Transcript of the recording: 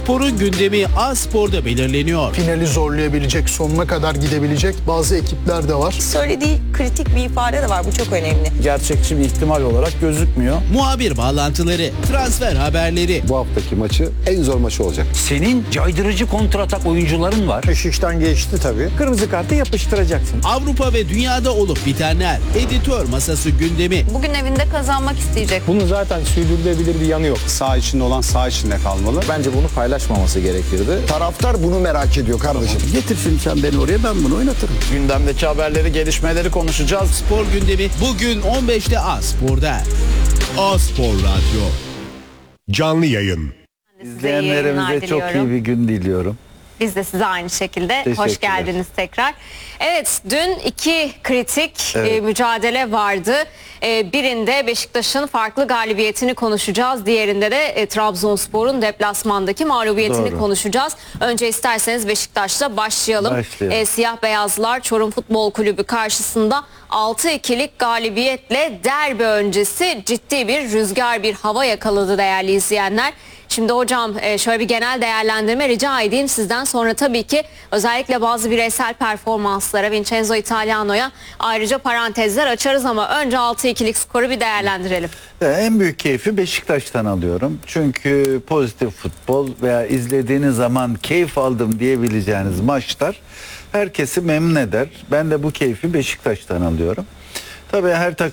Sporun gündemi A-Spor'da belirleniyor. Finali zorlayabilecek, sonuna kadar gidebilecek bazı ekipler de var. Söylediği kritik bir ifade de var. Bu çok önemli. Gerçekçi bir ihtimal olarak gözükmüyor. Muhabir bağlantıları, transfer haberleri. Bu haftaki maçı en zor maçı olacak. Senin caydırıcı kontratak oyuncuların var. İş işten geçti tabii. Kırmızı kartı yapıştıracaksın. Avrupa ve dünyada olup bitenler. Editör masası gündemi. Bugün evinde kazanmak isteyecek. Bunun zaten sürdürülebilir bir yanı yok. Sağ içinde olan sağ içinde kalmalı. Bence bunu paylaşmaması gerekirdi. Taraftar bunu merak ediyor kardeşim. Getirsin sen beni oraya, ben bunu oynatırım. Gündemdeki haberleri, gelişmeleri konuşacağız. Spor gündemi bugün 15'te A-Spor'da. A-Spor Radyo. Canlı yayın. İzleyenlerimize çok iyi bir gün diliyorum. Biz de size aynı şekilde hoş Teşekkürler. geldiniz tekrar. Evet, dün iki kritik mücadele vardı. Birinde Beşiktaş'ın farklı galibiyetini konuşacağız. Diğerinde de Trabzonspor'un deplasmandaki mağlubiyetini Doğru. konuşacağız. Önce isterseniz Beşiktaş'la başlayalım. Siyah Beyazlılar Çorum Futbol Kulübü karşısında 6-2'lik galibiyetle derbi öncesi ciddi bir rüzgar, bir hava yakaladı değerli izleyenler. Şimdi hocam şöyle bir genel değerlendirme rica edeyim sizden, sonra tabii ki özellikle bazı bireysel performanslara, Vincenzo Italiano'ya ayrıca parantezler açarız ama önce 6-2'lik skoru bir değerlendirelim. En büyük keyfi Beşiktaş'tan alıyorum. Çünkü pozitif futbol veya izlediğiniz zaman keyif aldım diyebileceğiniz maçlar herkesi memnun eder. Ben de bu keyfi Beşiktaş'tan alıyorum. Tabii her takım